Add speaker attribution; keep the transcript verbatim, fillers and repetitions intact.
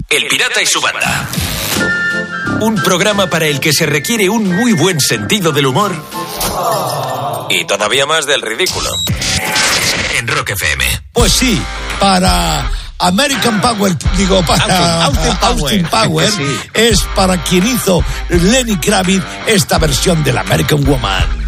Speaker 1: El Pirata y su banda. Un programa para el que se requiere un muy buen sentido del humor y todavía más del ridículo. En Rock F M.
Speaker 2: Pues sí, para American Power, digo, para
Speaker 3: Austin, Austin
Speaker 2: Austin
Speaker 3: Power,
Speaker 2: Power,
Speaker 3: sí.
Speaker 2: es para quien hizo Lenny Kravitz esta versión del American Woman.